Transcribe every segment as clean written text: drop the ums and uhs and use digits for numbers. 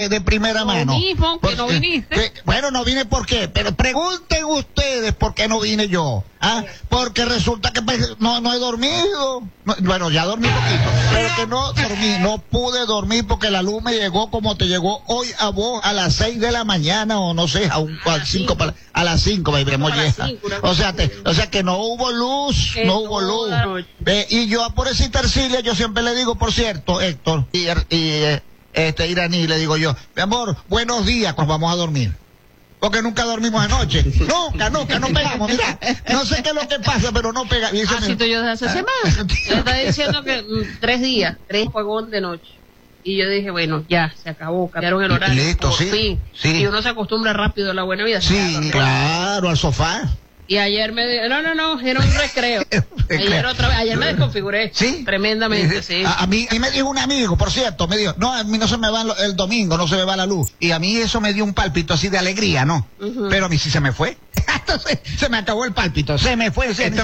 de primera mano. Mismo, que no viniste. Bueno, no vine ¿por qué? Pero pregunten ustedes por qué no vine yo. ¿Ah? Porque resulta que pues, no he dormido. Bueno, ya dormí poquito, pero que no dormí, no pude dormir porque la luz me llegó como te llegó hoy a vos a las 6 de la mañana o no sé, a las 5 a las 5, baby, molleja. O sea que no hubo luz, no hubo luz. Y yo a pobrecita Ercilia, yo siempre le digo, por cierto, Héctor, Iraní, le digo yo, mi amor, buenos días cuando vamos a dormir. Porque nunca dormimos anoche. Nunca, no pegamos. Mira, no sé qué es lo que pasa, pero no pega. Así estoy yo desde hace semanas. Le está diciendo que 3 días, 3 juegos de noche. Y yo dije, bueno, ya, se acabó, cambiaron el horario. Listo, por fin. Sí. Y uno se acostumbra rápido a la buena vida. Sí, claro, al sofá. Y ayer no, era un recreo. Ayer me desconfiguré. Sí. Tremendamente, sí. A mí me dijo un amigo, por cierto, me dijo, no, a mí no se me va el domingo, no se me va la luz. Y a mí eso me dio un pálpito así de alegría, ¿no? Pero a mí sí se me fue. Entonces, se me acabó el pálpito, se me fue. Esta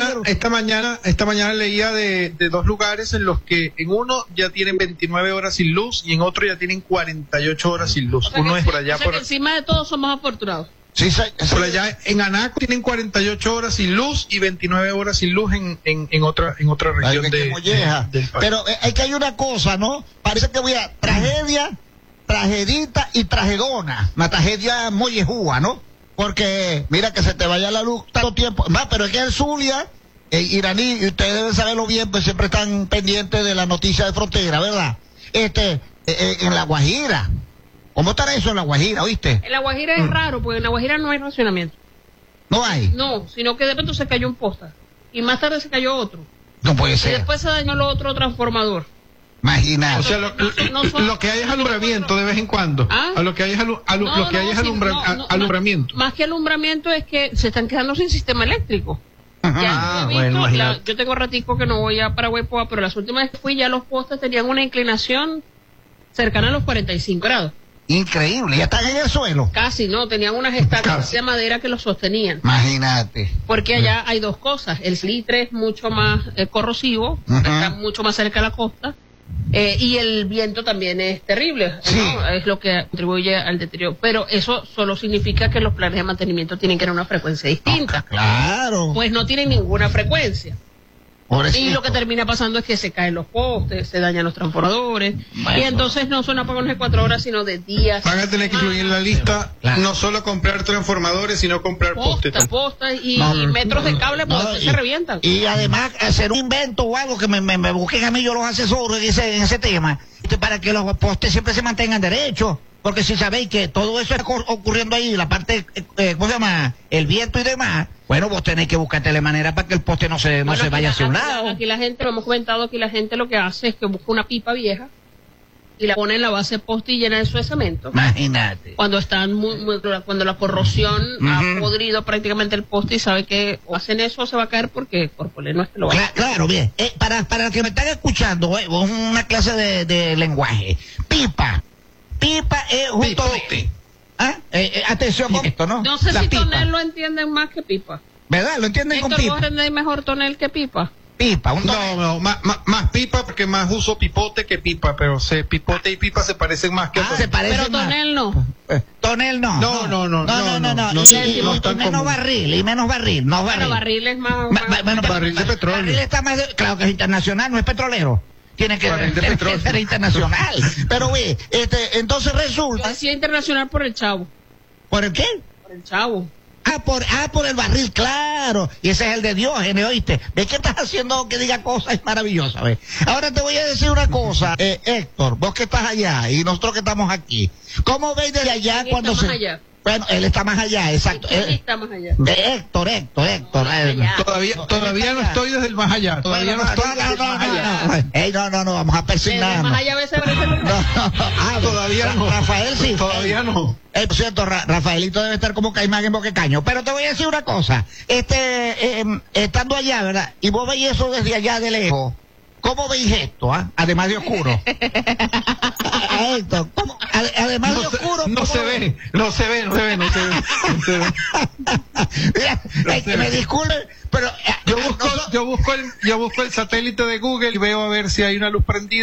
mañana leía de 2 lugares en los que en uno ya tienen 29 horas sin luz y en otro ya tienen 48 horas sin luz. Uno es por allá. Que encima de todo somos afortunados. Sí, por allá en Anaco tienen 48 horas sin luz y 29 horas sin luz en otra región del país. Pero es que hay una cosa, ¿no? Parece que voy a tragedita y tragedona. Una tragedia mollejúa, ¿no? Porque mira que se te vaya la luz tanto tiempo. Pero es que el Zulia, Iraní, y ustedes deben saberlo bien, pues siempre están pendientes de la noticia de frontera, ¿verdad? En La Guajira. ¿Cómo estará eso en La Guajira, oíste? En La Guajira es raro, porque en La Guajira no hay racionamiento. ¿No hay? No, sino que de pronto se cayó un poste. Y más tarde se cayó otro. No puede ser. Y después se dañó el otro transformador. Imagínate. O sea, lo que hay es alumbramiento de vez en cuando. ¿Ah? Lo que hay es alumbramiento. Más que alumbramiento es que se están quedando sin sistema eléctrico. Yo tengo ratico que no voy a Paraguaypoa, pero las últimas veces que fui ya los postes tenían una inclinación cercana a los 45 grados. Increíble, ya están en el suelo. Casi, no, tenían unas estacas de madera que los sostenían. Imagínate. Porque allá hay 2 cosas, el salitre es mucho más corrosivo, está mucho más cerca de la costa, y el viento también es terrible, sí. ¿no? Es lo que contribuye al deterioro. Pero eso solo significa que los planes de mantenimiento tienen que tener una frecuencia distinta. Claro. Pues no tienen ninguna frecuencia. Y lo que termina pasando es que se caen los postes, se dañan los transformadores, y entonces no son apagones de 4 horas, sino de días. Van a tener que incluir en la lista no solo comprar transformadores, sino comprar postes y metros de cable, porque se revientan. Y además hacer un invento o algo que me busquen a mí, yo los asesoro en ese tema, para que los postes siempre se mantengan derechos. Porque si sabéis que todo eso está ocurriendo ahí, la parte, ¿cómo se llama? El viento y demás, bueno, vos tenés que buscarte la manera para que el poste no se vaya hacia un lado. Aquí la gente, lo hemos comentado, aquí la gente lo que hace es que busca una pipa vieja y la pone en la base poste y llena de cemento. Imagínate. Cuando están cuando la corrosión ha podrido prácticamente el poste y sabe que o hacen eso o se va a caer porque por poner no es que lo va a hacer. Claro, bien. Para los que me están escuchando, una clase de lenguaje. Pipa es un poste. Atención con esto, ¿no? No sé si tonel lo entienden más que pipa. ¿Verdad? ¿Lo entienden con pipa? ¿Vos entendéis mejor tonel que pipa? Pipa, más pipa, porque más uso pipote que pipa, pero pipote y pipa se parecen más que se parecen. Pero tonel no. Tonel no. No. Y menos barril, no barril. Pero barril es más. Barril de petróleo. Barril está más, claro que es internacional, no es petrolero. Tiene que ser internacional. Pero entonces resulta. Yo decía internacional por el chavo. ¿Por el qué? Por el chavo. Por el barril, claro. Y ese es el de Diógenes, ¿oíste? ¿Ves que estás haciendo que diga cosas maravillosas? ¿Ves? Ahora te voy a decir una cosa, Héctor, vos que estás allá y nosotros que estamos aquí. ¿Cómo veis desde allá cuando se... allá? Bueno, él está más allá, exacto. ¿Quién está más allá? Héctor. Todavía no estoy desde el más allá. Todavía no estoy desde el más allá. No, vamos a persignarnos. Más allá a veces parece todavía no. Rafael sí. Todavía no. Por cierto, Rafaelito debe estar como Caimán en Boquecaño. Pero te voy a decir una cosa. Estando allá, ¿verdad? Y vos veis eso desde allá de lejos. ¿Cómo veis esto, además de oscuro? Esto, además de oscuro. No se ve. Mira, me disculpen, pero yo busco el satélite de Google y veo a ver si hay una luz prendida.